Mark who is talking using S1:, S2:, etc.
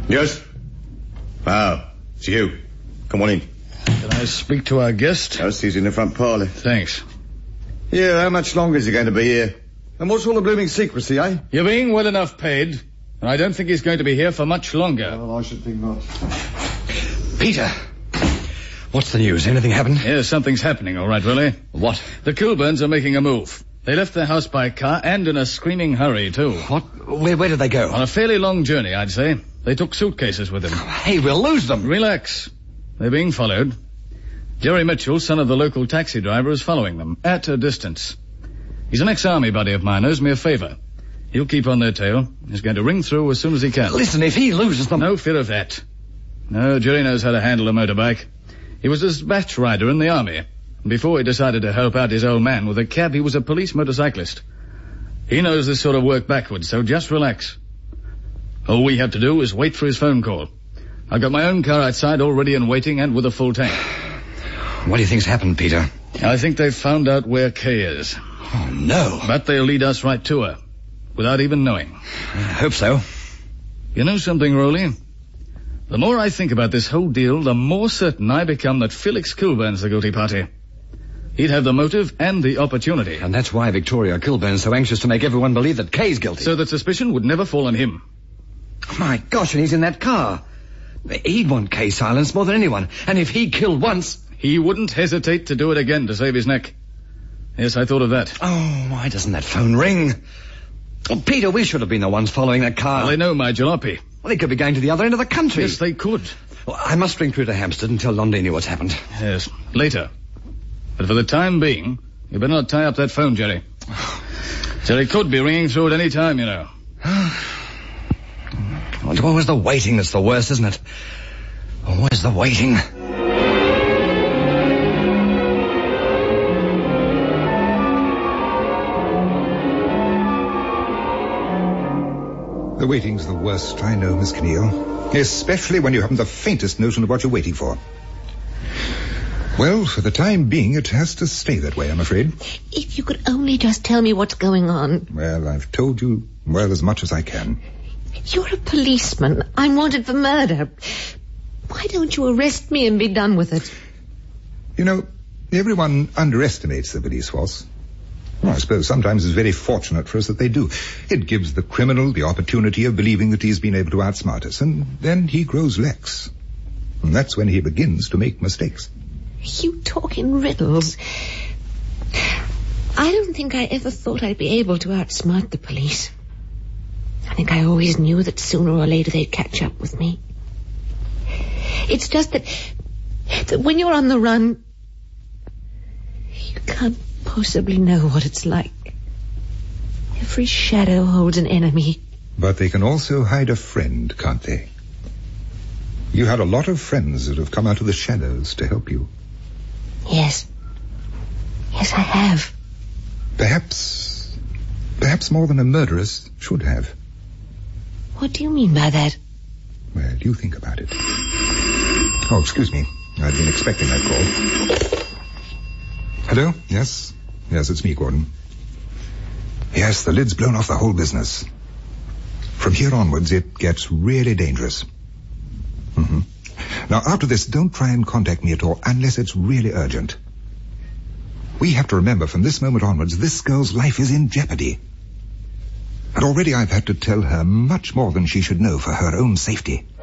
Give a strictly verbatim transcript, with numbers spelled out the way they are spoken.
S1: Yes? Ah, it's you. Come on in.
S2: Can I speak to our guest?
S1: Yes, he's in the front parlour.
S2: Thanks.
S1: Yeah, how much longer is he going to be here? And what's all the blooming secrecy, eh?
S2: You're being well enough paid, and I don't think he's going to be here for much longer.
S1: Well, I should think not.
S3: Peter, what's the news? Anything happened?
S2: Yes, something's happening, all right, Willie.
S3: What?
S2: The Kilburns are making a move. They left their house by car and in a screaming hurry, too.
S3: What? Where, where did they go?
S2: On a fairly long journey, I'd say. They took suitcases with them.
S3: Hey, we'll lose them.
S2: Relax. They're being followed. Jerry Mitchell, son of the local taxi driver, is following them, at a distance. He's an ex-army buddy of mine, owes me a favour. He'll keep on their tail. He's going to ring through as soon as he can.
S3: Listen, if he loses them...
S2: No fear of that. No, Jerry knows how to handle a motorbike. He was a dispatch rider in the army. Before he decided to help out his old man with a cab, he was a police motorcyclist. He knows this sort of work backwards, so just relax. All we have to do is wait for his phone call. I've got my own car outside all ready and waiting, and with a full tank.
S3: What do you think's happened, Peter?
S2: I think they've found out where Kay is.
S3: Oh, no.
S2: But they'll lead us right to her, without even knowing.
S3: I hope so.
S2: You know something, Rowley? The more I think about this whole deal, the more certain I become that Felix Kilburn's the guilty party. He'd have the motive and the opportunity.
S3: And that's why Victoria Kilburn's so anxious to make everyone believe that Kay's guilty.
S2: So that suspicion would never fall on him.
S3: My gosh, and he's in that car. He'd want Kay silenced more than anyone. And if he killed once...
S2: He wouldn't hesitate to do it again to save his neck. Yes, I thought of that.
S3: Oh, why doesn't that phone ring? Oh, Peter, we should have been the ones following that car.
S2: Well, they know my jalopy.
S3: Well, they could be going to the other end of the country.
S2: Yes, they could.
S3: Well, I must ring through to Hampstead and tell Londini what's happened.
S2: Yes, later. But for the time being, you better not tie up that phone, Jerry. Jerry could be ringing through at any time, you know.
S3: It's always the waiting that's the worst, isn't it? Always the waiting.
S4: The waiting's the worst, I know, Miss Keneal. Especially when you haven't the faintest notion of what you're waiting for. Well, for the time being, it has to stay that way, I'm afraid.
S5: If you could only just tell me what's going on.
S4: Well, I've told you, well, as much as I can.
S5: You're a policeman. I'm wanted for murder. Why don't you arrest me and be done with it?
S4: You know, everyone underestimates the police force. Well, I suppose sometimes it's very fortunate for us that they do. It gives the criminal the opportunity of believing that he's been able to outsmart us, and then he grows lax. And that's when he begins to make mistakes.
S5: You talk in riddles. I don't think I ever thought I'd be able to outsmart the police. I think I always knew that sooner or later they'd catch up with me. It's just that, that when you're on the run, you can't possibly know what it's like. Every shadow holds an enemy.
S4: But they can also hide a friend, can't they? You had a lot of friends that have come out of the shadows to help you.
S5: Yes. Yes, I have.
S4: Perhaps... Perhaps more than a murderess should have.
S5: What do you mean by that?
S4: Well, you think about it. Oh, excuse me. I'd been expecting that call. Hello? Yes? Yes, it's me, Gordon. Yes, the lid's blown off the whole business. From here onwards, it gets really dangerous. Mm-hmm. Now, after this, don't try and contact me at all, unless it's really urgent. We have to remember, from this moment onwards, this girl's life is in jeopardy. And already I've had to tell her much more than she should know for her own safety.